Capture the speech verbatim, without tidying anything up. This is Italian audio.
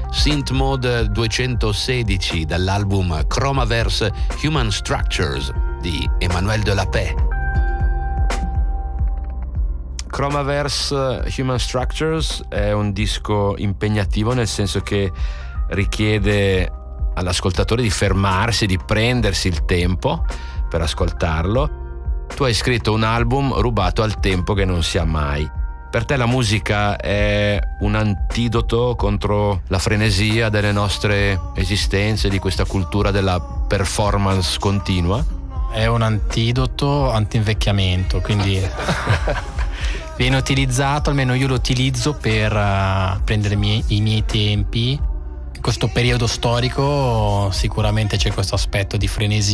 Synth Mode duecentosedici dall'album Chromaverse Human Structures di Emmanuel Delapé. Chromaverse Human Structures è un disco impegnativo, nel senso che richiede all'ascoltatore di fermarsi, di prendersi il tempo per ascoltarlo. Tu hai scritto un album rubato al tempo che non si ha mai. Per te la musica è un antidoto contro la frenesia delle nostre esistenze, di questa cultura della performance continua? È un antidoto anti-invecchiamento, quindi viene utilizzato, almeno io lo utilizzo per uh, prendere i miei, i miei tempi. In questo periodo storico sicuramente c'è questo aspetto di frenesia